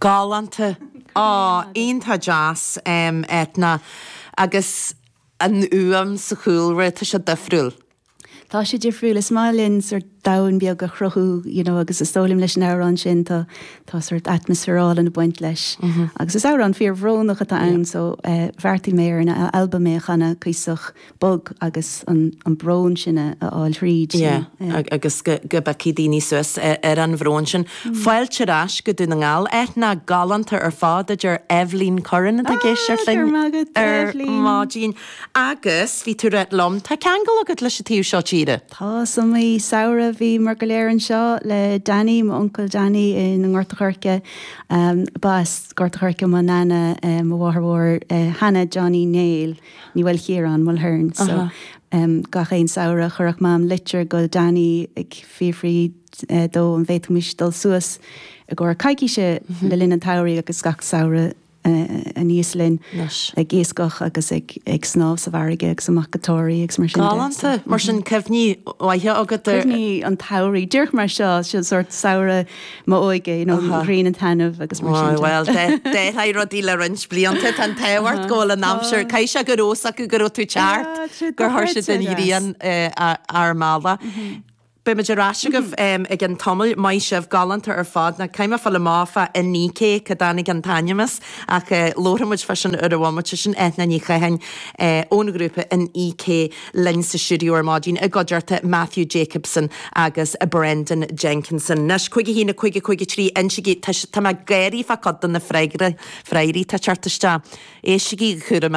Galanta ionta jazz etna agus an uam sa chúlra tá sé difriúil. Tá sé difriúil is málinn sort dain beag go chrochú, agus is stólim leis an árán sin tá sort atmosférál an buint leis. Agus is árán fíor bhrónach atá ann, so bhartaí mé ar na albumé chana cuisoch bog agus an brón sinna áil tríd. Agus go bací daoine suas ar an bhrón sin. Fáilte rás go duna ngáil etna galanta ar fád idir Evelyn Curran a géisiart ar mádín. Agus bhí tú réit lom, tá ceangal agad leis a tíú seo tíre? Tá sam í saora bhí mar go léir an seo le Danny, má uncle Danny in an Gortachorca, bas Gortachorca má nana mhór Hannah Johnny Nail, ní bhfuil chéarán mul hern. So gach éon saora churach mám litir go Danny ag fífrí dó an bhéit mis dul suas a ggur caiiciise le linn an tairí agus gach saora a níos linn ag géascoch agus ag snáb sa bharige ag sa macatóirí ag mar sin. Galanta, mar sin cefní waithe agad cefní an tairí dúrch mar seo sort saora má óige, ghrín an tanmh agus mar sin. Well, de ha rodí le rins blianta an tahart ggóil an amsir caiise go rósa go tú teart gur thuirse den íon ar mála. Be me ráisegah ag an tomul mai sibh galanta ar fád na caiime fall máfa in nícé cadánig an tainemas ach lóramuid fashion ar bhhamuid sin etna ní chahain óna grúpa in IK linn sa siúdiú ar mádín a godearta Matthew Jacobson agus a Brendan Jenkinson. Nes chuige hína chuige trí insigí tá géirí fa codan na freirí tá chartiste. Éisigi chura